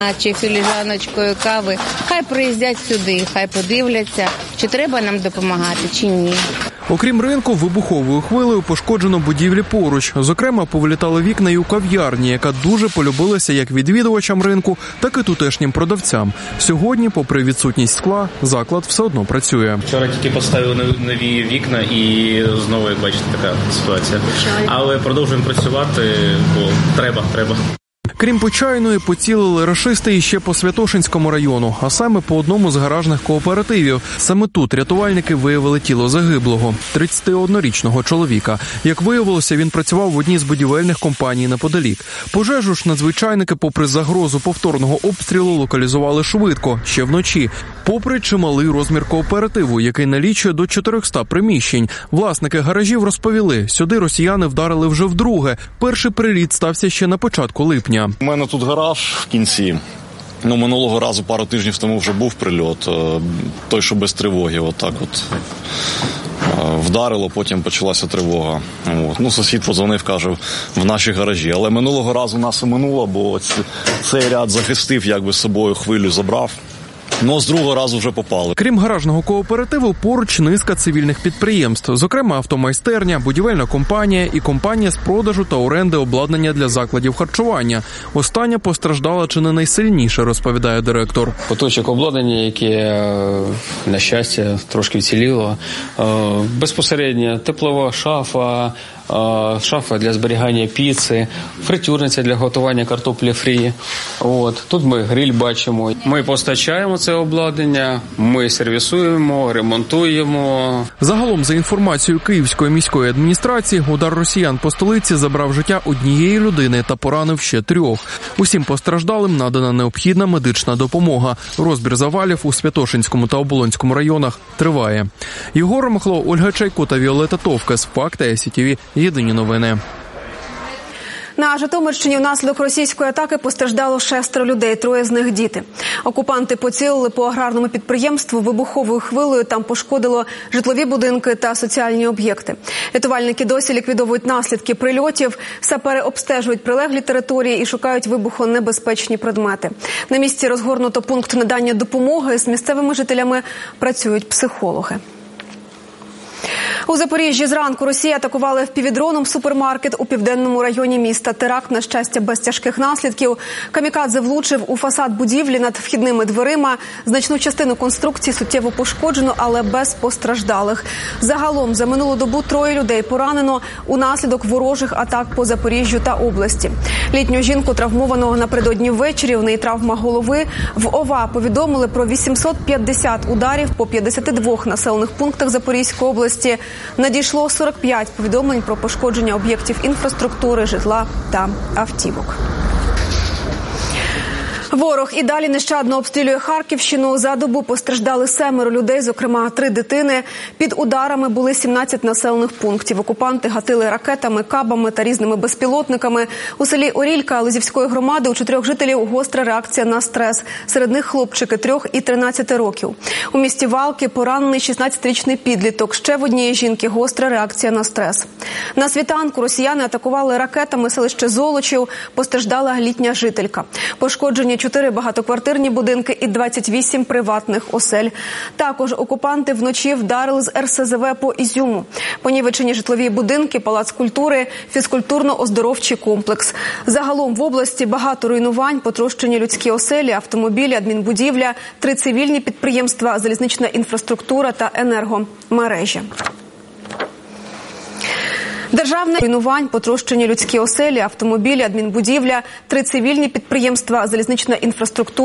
чи філіжаночкою кави. Хай приїздять сюди, хай подивляться, чи треба нам допомагати, чи ні. Окрім ринку, вибуховою хвилею пошкоджено будівлі поруч. Зокрема, повилітали вікна і у кав'ярні, яка дуже полюбилася як відвідувачам ринку, так і тутешнім продавцям. Сьогодні, попри відсутність скла, заклад все одно працює. Вчора тільки поставили нові вікна і знову, як бачите, така ситуація. Але продовжуємо працювати, бо треба. Крім Почайної, поцілили рашисти іще по Святошинському району, а саме по одному з гаражних кооперативів. Саме тут рятувальники виявили тіло загиблого, 31-річного чоловіка. Як виявилося, він працював в одній з будівельних компаній неподалік. Пожежу ж надзвичайники, попри загрозу повторного обстрілу, локалізували швидко, ще вночі. Попри чималий розмір кооперативу, який налічує до 400 приміщень. Власники гаражів розповіли, сюди росіяни вдарили вже вдруге. Перший приліт стався ще на початку липня. У мене тут гараж в кінці. Минулого разу, пару тижнів тому вже був прильот. Той, що без тривоги, отак от. Вдарило, потім почалася тривога. Сусід подзвонив, каже, в наші гаражі. Але минулого разу нас і минуло, бо цей ряд захистив, якби з собою хвилю забрав. З другого разу вже попали. Крім гаражного кооперативу, поруч низка цивільних підприємств. Зокрема, автомайстерня, будівельна компанія і компанія з продажу та оренди обладнання для закладів харчування. Остання постраждала чи не найсильніше, розповідає директор. Куточок обладнання, яке, на щастя, трошки вціліло. Безпосередньо теплова шафа, шафа для зберігання піци, фритюрниця для готування картоплі фрі. Тут ми гриль бачимо. Ми постачаємо це обладнання, ми сервісуємо, ремонтуємо. Загалом, за інформацією Київської міської адміністрації, удар росіян по столиці забрав життя однієї людини та поранив ще 3. Усім постраждалим надана необхідна медична допомога. Розбір завалів у Святошинському та Оболонському районах триває. Єгор Ромахло, Ольга Чайко та Віолета Товкас. Факти СІТВ. Єдині новини. На Житомирщині внаслідок російської атаки постраждало 6 людей, 3 з них – діти. Окупанти поцілили по аграрному підприємству вибуховою хвилею, там пошкодило житлові будинки та соціальні об'єкти. Рятувальники досі ліквідовують наслідки прильотів, сапери обстежують прилеглі території і шукають вибухонебезпечні предмети. На місці розгорнуто пункт надання допомоги, з місцевими жителями працюють психологи. У Запоріжжі зранку Росія атакувала впівдроном супермаркет у південному районі міста. Теракт, на щастя, без тяжких наслідків. Камікадзе влучив у фасад будівлі над вхідними дверима. Значну частину конструкції суттєво пошкоджено, але без постраждалих. Загалом за минулу добу 3 людей поранено унаслідок ворожих атак по Запоріжжю та області. Літню жінку травмовано напередодні ввечері, в неї травма голови. В ОВА повідомили про 850 ударів по 52 населених пунктах Запорізької області. Надійшло 45 повідомлень про пошкодження об'єктів інфраструктури, житла та автівок. Ворог і далі нещадно обстрілює Харківщину. За добу постраждали 7 людей, зокрема 3 дитини. Під ударами були 17 населених пунктів. Окупанти гатили ракетами, кабами та різними безпілотниками. У селі Орілька Лозівської громади у 4 жителів гостра реакція на стрес. Серед них хлопчики 3 і 13 років. У місті Валки поранений 16-річний підліток. Ще в однієї жінки гостра реакція на стрес. На світанку росіяни атакували ракетами селище Золочів. Постраждала літня жителька. Пошкоджені 4 багатоквартирні будинки і 28 приватних осель. Також окупанти вночі вдарили з РСЗВ по Ізюму. Понівечені житлові будинки, палац культури, фізкультурно-оздоровчий комплекс. Загалом в області багато руйнувань, потрощені людські оселі, автомобілі, адмінбудівля, 3 цивільні підприємства, залізнична інфраструктура та енергомережі. Державне руйнувань, потрощені людські оселі, автомобілі, адмінбудівля, 3 цивільні підприємства, залізнична інфраструктура.